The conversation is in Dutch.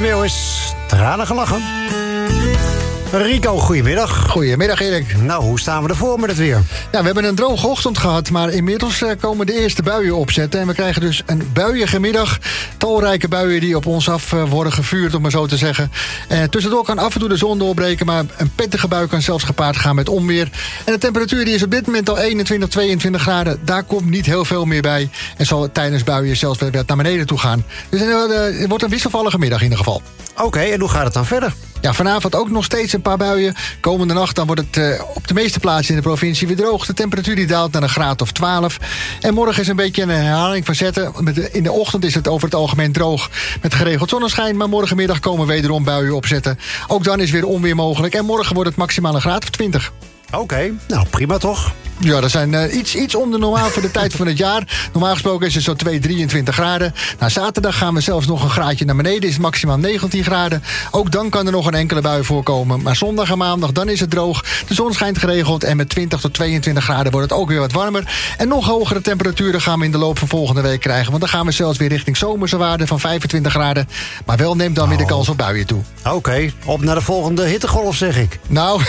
Meeuwis, tranen gelachen. Rico, goedemiddag. Goedemiddag, Erik. Nou, hoe staan we ervoor met het weer? Ja, we hebben een droge ochtend gehad, maar inmiddels komen de eerste buien opzetten. En we krijgen dus een buiige middag. Talrijke buien die op ons af worden gevuurd, om maar zo te zeggen. Tussendoor kan af en toe de zon doorbreken, maar een pittige bui kan zelfs gepaard gaan met onweer. En de temperatuur die is op dit moment al 21, 22 graden. Daar komt niet heel veel meer bij. En zal tijdens buien zelfs weer naar beneden toe gaan. Dus het wordt een wisselvallige middag in ieder geval. Oké, en hoe gaat het dan verder? Ja, vanavond ook nog steeds een paar buien. Komende nacht dan wordt het op de meeste plaatsen in de provincie weer droog. De temperatuur die daalt naar een graad of 12. En morgen is een beetje een herhaling van zetten. In de ochtend is het over het algemeen droog met geregeld zonneschijn. Maar morgenmiddag komen wederom buien opzetten. Ook dan is weer onweer mogelijk. En morgen wordt het maximaal een graad of 20. Oké, nou prima toch? Ja, dat zijn iets onder normaal voor de tijd van het jaar. Normaal gesproken is het zo 23 graden. Na zaterdag gaan we zelfs nog een graadje naar beneden. Is het maximaal 19 graden. Ook dan kan er nog een enkele bui voorkomen. Maar zondag en maandag, dan is het droog. De zon schijnt geregeld en met 20 tot 22 graden wordt het ook weer wat warmer. En nog hogere temperaturen gaan we in de loop van volgende week krijgen. Want dan gaan we zelfs weer richting zomerse waarden van 25 graden. Maar wel neemt dan weer de kans op buien toe. Oké, op naar de volgende hittegolf, zeg ik. Nou,